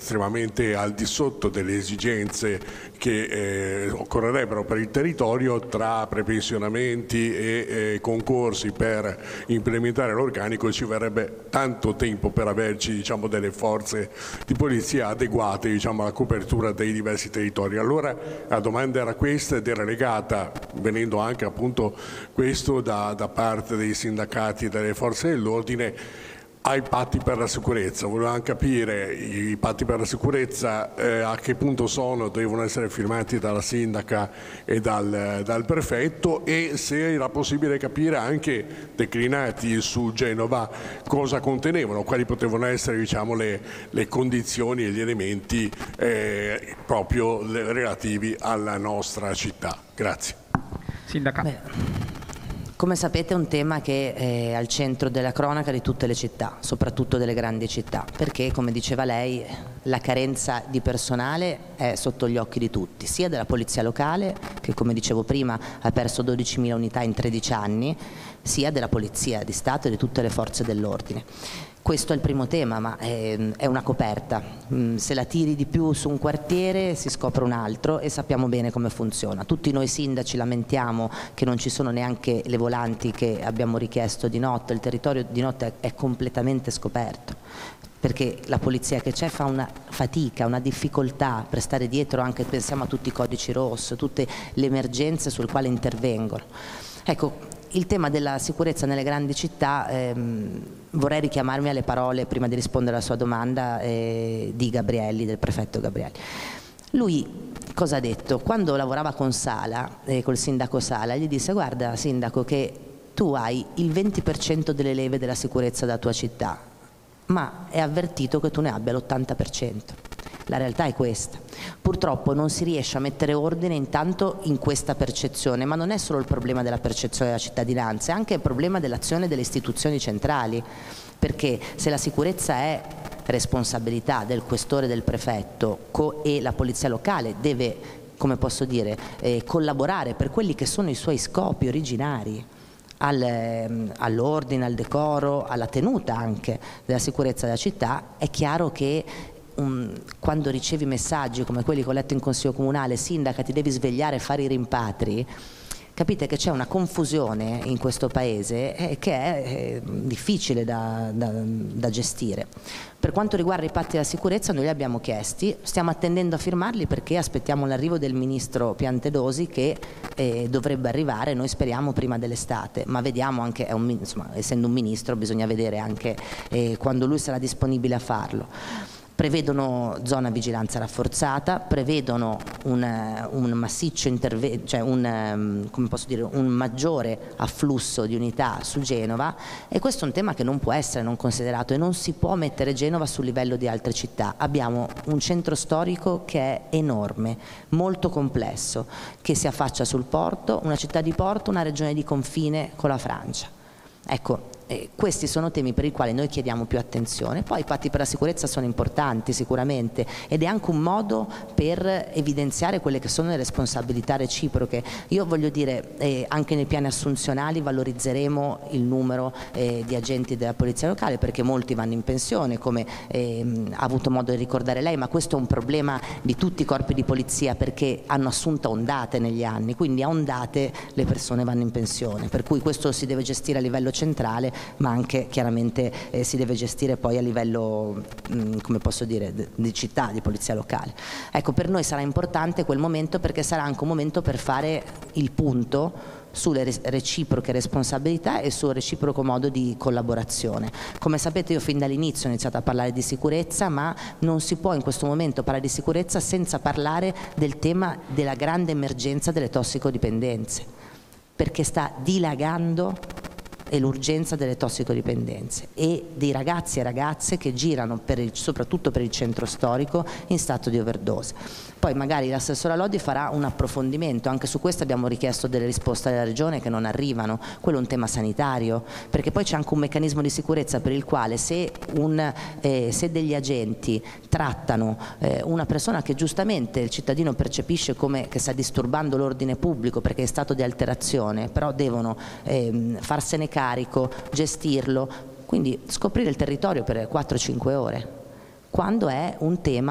estremamente al di sotto delle esigenze che occorrerebbero per il territorio, tra prepensionamenti e concorsi per implementare l'organico ci verrebbe tanto tempo per averci, diciamo, delle forze di polizia adeguate, diciamo, alla copertura dei diversi territori. Allora la domanda era questa ed era legata, venendo anche appunto questo da parte dei sindacati e delle forze dell'ordine, ai patti per la sicurezza. Volevamo capire i patti per la sicurezza a che punto sono, devono essere firmati dalla sindaca e dal prefetto, e se era possibile capire anche, declinati su Genova, cosa contenevano, quali potevano essere, diciamo, le condizioni e gli elementi proprio relativi alla nostra città. Grazie. Sindaca. Come sapete è un tema che è al centro della cronaca di tutte le città, soprattutto delle grandi città, perché, come diceva lei, la carenza di personale è sotto gli occhi di tutti, sia della polizia locale, che come dicevo prima ha perso 12.000 unità in 13 anni, sia della polizia di Stato e di tutte le forze dell'ordine. Questo è il primo tema, ma è una coperta. Se la tiri di più su un quartiere si scopre un altro e sappiamo bene come funziona. Tutti noi sindaci lamentiamo che non ci sono neanche le volanti che abbiamo richiesto di notte, il territorio di notte è completamente scoperto, perché la polizia che c'è fa una fatica, una difficoltà per stare dietro, anche pensiamo a tutti i codici rosso, tutte le emergenze sul quale intervengono. Ecco, il tema della sicurezza nelle grandi città, vorrei richiamarmi alle parole, prima di rispondere alla sua domanda, di Gabrielli, del prefetto Gabrielli. Lui cosa ha detto? Quando lavorava con Sala, col sindaco Sala, gli disse: guarda sindaco, che tu hai il 20% delle leve della sicurezza della tua città, ma è avvertito che tu ne abbia l'80%. La realtà è questa. Purtroppo non si riesce a mettere ordine intanto in questa percezione, ma non è solo il problema della percezione della cittadinanza, è anche il problema dell'azione delle istituzioni centrali, perché se la sicurezza è responsabilità del questore, del prefetto e la polizia locale deve, come posso dire, collaborare per quelli che sono i suoi scopi originari, all'ordine, al decoro, alla tenuta anche della sicurezza della città, è chiaro che quando ricevi messaggi come quelli che ho letto in Consiglio Comunale: sindaca, ti devi svegliare e fare i rimpatri, capite che c'è una confusione in questo paese che è difficile da gestire. Per quanto riguarda i patti della sicurezza, noi li abbiamo chiesti, stiamo attendendo a firmarli perché aspettiamo l'arrivo del ministro Piantedosi, che dovrebbe arrivare, noi speriamo prima dell'estate, ma vediamo anche, insomma, essendo un ministro bisogna vedere anche quando lui sarà disponibile a farlo. Prevedono zona vigilanza rafforzata, prevedono un massiccio intervento, cioè come posso dire, un maggiore afflusso di unità su Genova, e questo è un tema che non può essere non considerato, e non si può mettere Genova sul livello di altre città. Abbiamo un centro storico che è enorme, molto complesso, che si affaccia sul porto, una città di porto, una regione di confine con la Francia. Ecco, questi sono temi per i quali noi chiediamo più attenzione. Poi i patti per la sicurezza sono importanti sicuramente, ed è anche un modo per evidenziare quelle che sono le responsabilità reciproche. Io voglio dire, anche nei piani assunzionali valorizzeremo il numero di agenti della polizia locale, perché molti vanno in pensione, come ha avuto modo di ricordare lei, ma questo è un problema di tutti i corpi di polizia, perché hanno assunto a ondate negli anni, quindi a ondate le persone vanno in pensione, per cui questo si deve gestire a livello centrale, ma anche chiaramente si deve gestire poi a livello, come posso dire, di città, di polizia locale. Ecco, per noi sarà importante quel momento, perché sarà anche un momento per fare il punto sulle reciproche responsabilità e sul reciproco modo di collaborazione. Come sapete, io fin dall'inizio ho iniziato a parlare di sicurezza, ma non si può in questo momento parlare di sicurezza senza parlare del tema della grande emergenza delle tossicodipendenze, perché sta dilagando e l'urgenza delle tossicodipendenze e dei ragazzi e ragazze che girano soprattutto per il centro storico in stato di overdose. Poi magari l'assessora Lodi farà un approfondimento, anche su questo abbiamo richiesto delle risposte alla Regione che non arrivano, quello è un tema sanitario, perché poi c'è anche un meccanismo di sicurezza per il quale se degli agenti trattano una persona che giustamente il cittadino percepisce come che sta disturbando l'ordine pubblico perché è stato di alterazione, però devono farsene carico, gestirlo, quindi scoprire il territorio per 4-5 ore, quando è un tema